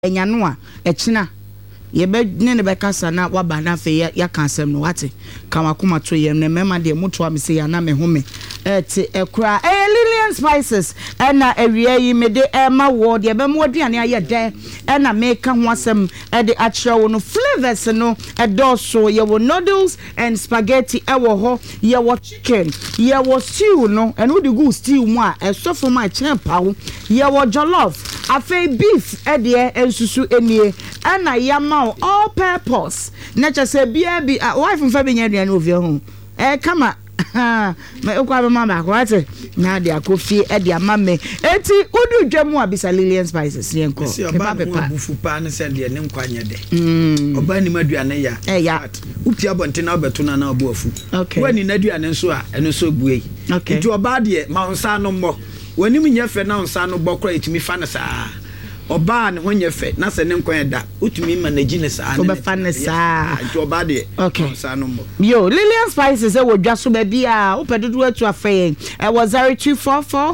enyano a echina ye be ne be kasa na waba na fe ya kansem no wate kamakoma to ye ne mema de moto am se ya na me home eti ekura Lillian Spices na awia yi me de ema word ye be mo aduane aye de na make ho asem de achira no flavors no edoso ye wo noodles and spaghetti ewo ho ye wo chicken ye wo stew no and we go stew mu a eso for my chempawo ye wo jollof afi beef de ensusu enie na yama all purpose nature say bia bi wife mfa be nya aduane ovi ho kama me okwa be mama ko ate na de akofi e de amame enti udu dwamu abisa Lillian Spices yenko kepa pepa bufu pa ne se de ne nkwanya de oba ni maduane ya upia bonte na obeto na obo afu wani na aduane nso a eno so buei enti oba de ma onsa no mmo wani munye fe na onsa no bokra etimi fa na saa oba ne honye fe na se ne nkwan da utumi manage ne saa ne fa ne saa oba de onsa no mmo yo Lillian Spices e wodwa so ba bia opedodo atu afa e was 0244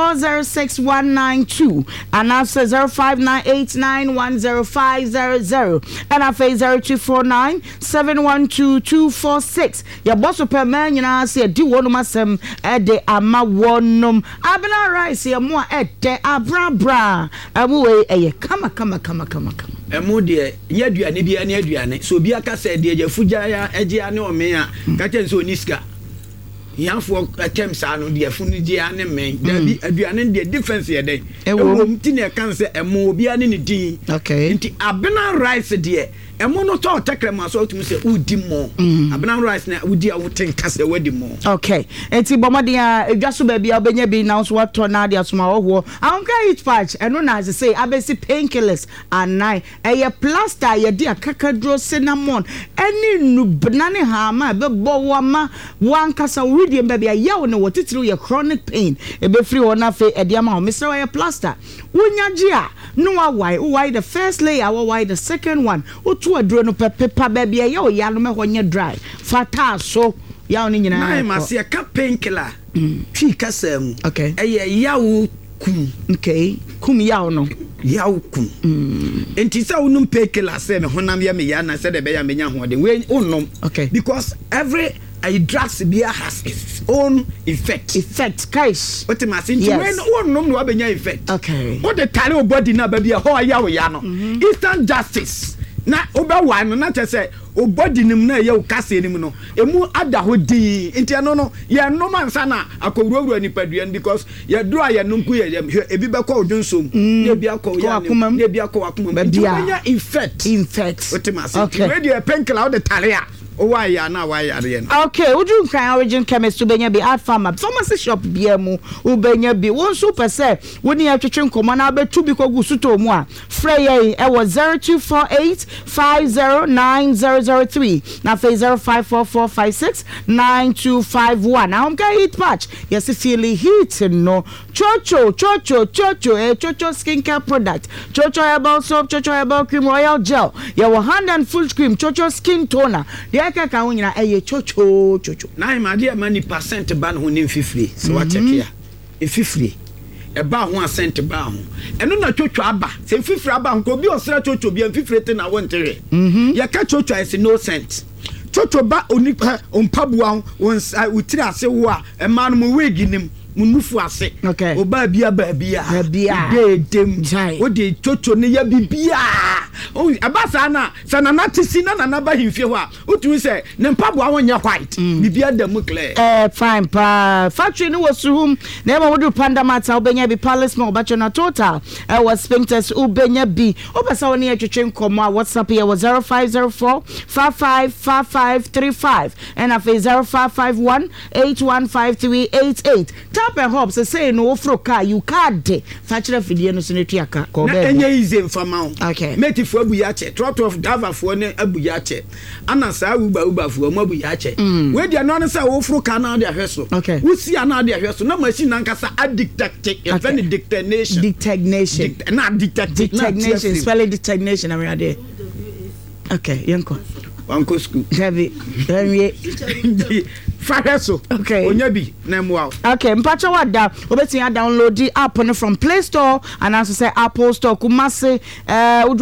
406192 and also 0598910500 and afa 0249 712246 ya boss per man nyina se di wonum asem e de ama wonum abena rice ya mo e de abrabra amu eye kama emu de nya aduane bia ne aduane so bia ka se de afuja ya eje ane ome a ka chen so niska yanfo attempts anu de afunu je ane men da bi aduane de difference ye den ewo mtine kan se emu bia ne din nti abena rice de emu no to tekrema so otum se udi mo abena rice na udi a woten kase wadi mo okay enti bomade a edwaso ba bia obenya bi na so wato na de asoma wo anka each patch eno na as say abesi painkillers anai eye plaster ye de akakadro cinnamon eni nubna ne ha ma be bo ma wankasa wudi mba bia yawo ne wotitiri ye chronic pain e be free wona fe e de ma o misra ye plaster wonyaji a no why the first layer why the second one to adro no pepa baby ya o ya no me honye dry fata so ya oni nyina na ma se ka painkiller twi kasam eye yawo kum kum yawo no yawo kum enti sa unum painkiller se me honam ya me ya na se de be ya me nya ho de we unum because every drugs beer has its own effect guys what am I saying when one no abenya effect what the tally of body na baby ho ya wo ya no instant justice na oba wa no na che say o body nim na ye o kase nim no emu ada ho di enti no ye no man sana akowurawura ni padua because ye do aye no nku ye ebi be ko odunsom ye bi akọ ya ne ye bi akọ akoma bi ya effect what am I saying when you painkiller the tally why ya na why ya re no okay uju kan origin chemist ubenya bi art pharmacy shop bia mu ubenya bi won super say woni atwetwe nkomo na abetu bi kogu suto mu a frey e was 0248 5090003 na 0544569251 now I'm going hit patch yes feel heat no chocho skincare product chocho herbal soap chocho herbal cream royal gel your hand and full cream chocho skin toner aka ka wonyina eye chocho na ma de mani percent ban ho ne mfifiri so wa check ya efifiri e ba ho asent ba ho eno na chocho aba se mfifiri aba nko bi osra chocho bi mfifiri te na wontere ya ka chocho is no cent chocho ba onipa ompabua won utiri ase wo a e ma no mo wegi nim munufu ase oba bia dem o de chocho ne ya bibia o abasa na sana na tisi na na ba himfie ho a otumi se ne mpabo awon white bibia dem clear fine pa factory no wasuhum na ma wodu panda mata obenya bi palace ma obacho na total was sphincters obenya bi obasa woni atwetwe nkomo a WhatsApp ya was 0504 555535 and a 0551 815388 tap and hope say no fro car you card factory fidie no so netua ka ko be na enye ize mfama okay meti fo abu ya che trot of driver fo ne abu ya che ana sa uba fo mo abu ya che we dia no say wo fro car na dia hweso wusi ana dia hweso na machine na nkasa addictate even dictagnation na dictagnation spelling dictagnation am ready okay yanko wanko school heavy fahwe so okay onya bi na mua okay mpacho wada obeti ya download the app from Play Store and also say Apple Store kumase